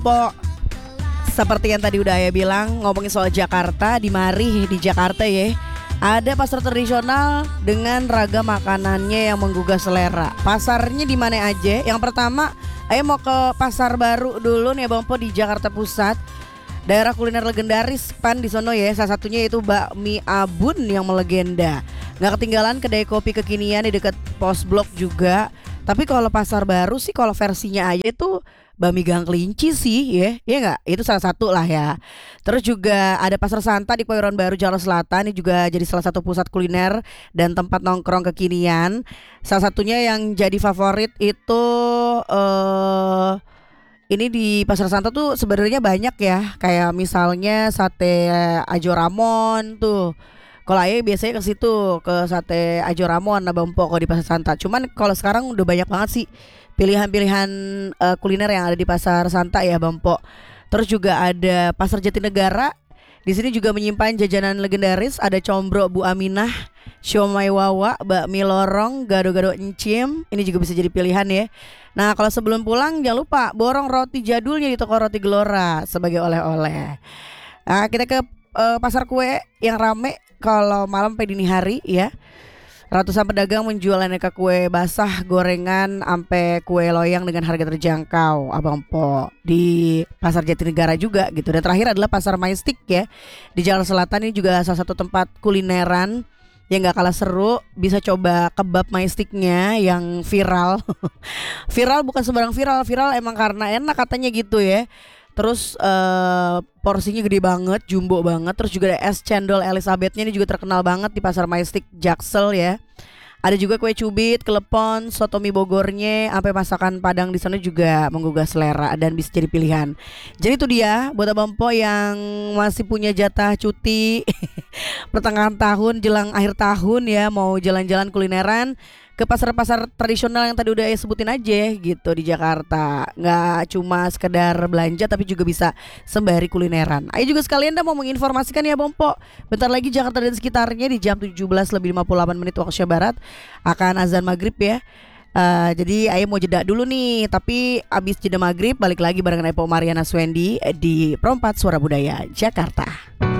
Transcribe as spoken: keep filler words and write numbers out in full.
Po, seperti yang tadi udah Ayah bilang, ngomongin soal Jakarta, di mari di Jakarta ya, ada pasar tradisional dengan ragam makanannya yang menggugah selera. Pasarnya di mana aja? Yang pertama, Ayah mau ke Pasar Baru dulu nih Bang Po di Jakarta Pusat. Daerah kuliner legendaris pan di sono ya. Salah satunya itu bakmi Abun yang melegenda. Nggak ketinggalan kedai kopi kekinian di dekat Pos Blok juga. Tapi kalau Pasar Baru sih kalau versinya aja itu bakmi Gang Kelinci sih ya. Iya nggak? Itu salah satu lah ya. Terus juga ada Pasar Santa di Kebayoran Baru Jakarta Selatan. Ini juga jadi salah satu pusat kuliner dan tempat nongkrong kekinian. Salah satunya yang jadi favorit itu eh ini di Pasar Santa tuh sebenarnya banyak ya. Kayak misalnya sate Ajo Ramon tuh. Kalau Ayah biasanya ke situ, ke sate Ajo Ramon Abang Po kalau di Pasar Santa. Cuman kalau sekarang udah banyak banget sih pilihan-pilihan eh, kuliner yang ada di Pasar Santa ya Bang Po. Terus juga ada Pasar Jatinegara. Di sini juga menyimpan jajanan legendaris, ada combro Bu Aminah, siomay wawa, bakmi lorong, gado-gado encim. Ini juga bisa jadi pilihan ya. Nah, kalau sebelum pulang jangan lupa borong roti jadulnya di toko Roti Gelora sebagai oleh-oleh. Nah, kita ke eh, pasar kue yang rame kalau malam sampai dini hari ya. Ratusan pedagang menjual aneka kue basah, gorengan, sampai kue loyang dengan harga terjangkau, Abang Po. Di Pasar Jatinegara juga gitu. Dan terakhir adalah Pasar Majestic ya. Di Jakarta Selatan ini juga salah satu tempat kulineran yang gak kalah seru. Bisa coba kebab Majesticnya yang viral. Viral bukan sembarang viral, viral emang karena enak katanya gitu ya. Terus uh, porsinya gede banget, jumbo banget. Terus juga ada es cendol Elizabethnya, ini juga terkenal banget di Pasar Majestic Jaksel ya. Ada juga kue cubit, kelepon, soto mie Bogornya, sampai masakan Padang di sana juga menggugah selera dan bisa jadi pilihan. Jadi itu dia buat Abang Po yang masih punya jatah cuti pertengahan tahun jelang akhir tahun ya, mau jalan-jalan kulineran ke pasar-pasar tradisional yang tadi udah saya sebutin aja gitu di Jakarta. Nggak cuma sekedar belanja tapi juga bisa sembari kulineran. Ayo juga sekalian dah mau menginformasikan ya Bang Po, bentar lagi Jakarta dan sekitarnya di jam tujuh belas lebih lima puluh delapan menit waktu Indonesia Barat akan azan maghrib ya. Uh, jadi Ayo mau jeda dulu nih, tapi abis jeda maghrib balik lagi barengan Epo Mariana Swendi di Perempat Suara Budaya Jakarta.